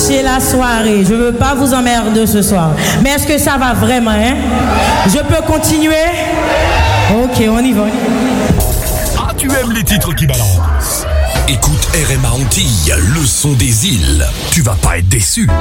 gâcher la soirée. Je veux pas vous emmerder ce soir. Mais est-ce que ça va vraiment, hein? Je peux continuer? Ok, on y va. Ah, tu aimes les titres qui balancent? Écoute RMA Antilles, le son des îles. Tu vas pas être déçu.